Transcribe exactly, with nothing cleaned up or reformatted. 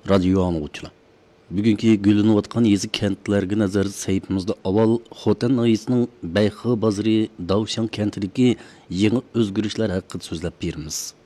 Radio anlıqçılar. Bugünkü gülünüvatqan yezi kentlərə nəzər səhifimizdə avval Xotan ayısının Bayxı bazarı Davşan kentidəki yeni özgürüşlər haqqında sözləb berimiz.